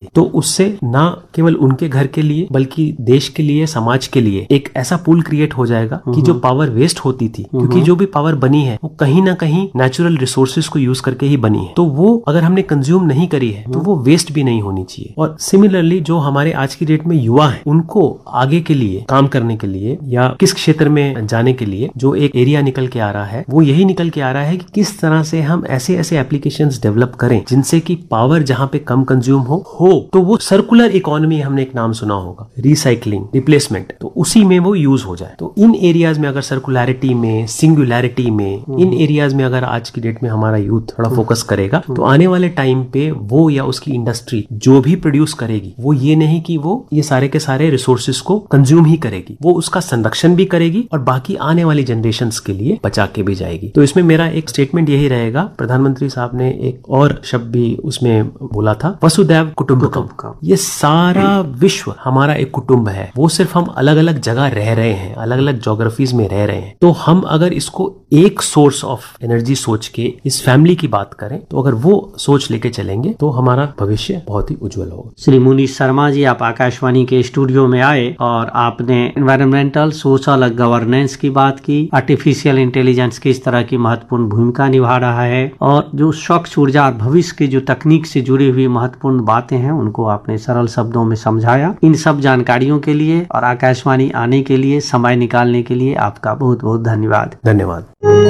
तो उससे ना केवल उनके घर के लिए बल्कि देश के लिए, समाज के लिए एक ऐसा पूल क्रिएट हो जाएगा कि जो पावर वेस्ट होती थी, क्योंकि जो भी पावर बनी है वो कहीं ना कहीं नेचुरल रिसोर्सेज को यूज करके ही बनी है, तो वो अगर हमने कंज्यूम नहीं करी है तो वो वेस्ट भी नहीं होनी चाहिए। और सिमिलरली जो हमारे आज की डेट में युवा है, उनको आगे के लिए काम करने के लिए या किस क्षेत्र में जाने के लिए जो एक एरिया निकल के आ रहा है, वो यही निकल के आ रहा है कि किस तरह से हम ऐसे ऐसे एप्लीकेशंस डेवलप करें जिनसे कि पावर जहां पे कम कंज्यूम हो तो वो सर्कुलर इकोनॉमी, हमने एक नाम सुना होगा, रिसाइकलिंग, रिप्लेसमेंट, तो उसी में वो यूज हो जाए। तो इन एरियाज में अगर सर्कुलरिटी में, सिंगुलैरिटी में, इन एरियाज में अगर आज की डेट में हमारा यूथ थोड़ा फोकस करेगा तो आने वाले टाइम पे वो या उसकी इंडस्ट्री जो भी प्रोड्यूस करेगी वो ये नहीं कि वो ये सारे के सारे रिसोर्सेज को कंज्यूम ही करेगी, वो उसका संरक्षण भी करेगी और बाकी आने वाली जनरेशंस के लिए बचा के भी जाएगी। तो इसमें मेरा एक स्टेटमेंट यही रहेगा, प्रधानमंत्री साहब ने एक और शब्द भी उसमें बोला था, वसुदैव कुटुंबकम। ये सारा विश्व हमारा एक कुटुंब है, वो सिर्फ हम अलग अलग जगह रह रहे हैं, अलग अलग ज्योग्राफीज में रह रहे हैं। तो हम अगर इसको एक सोर्स ऑफ एनर्जी सोच के इस फैमिली की बात करें, तो अगर वो सोच लेके चलेंगे तो हमारा भविष्य बहुत ही उज्जवल होगा। श्री मुनीश शर्मा जी, आप आकाशवाणी के स्टूडियो में आए और आपने एनवायरमेंटल, सोशल और गवर्नेंस की बात की, आर्टिफिशियल इंटेलिजेंस किस तरह की महत्वपूर्ण भूमिका निभा रहा है और जो स्वच्छ ऊर्जा और भविष्य की जो तकनीक से जुड़ी हुई महत्वपूर्ण बातें हैं उनको आपने सरल शब्दों में समझाया। इन सब जानकारियों के लिए और आकाशवाणी आने के लिए, समय निकालने के लिए आपका बहुत बहुत धन्यवाद। धन्यवाद।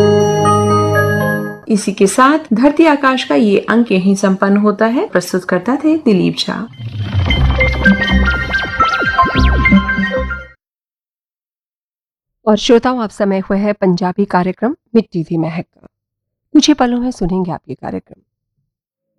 इसी के साथ धरती आकाश का ये अंक यहीं संपन्न होता है। प्रस्तुत करता थे दिलीप झा। और श्रोताओं, आप समय हुए है पंजाबी कार्यक्रम मिट्टी दी महक का। कुछ ही पलों में सुनेंगे आप ये कार्यक्रम।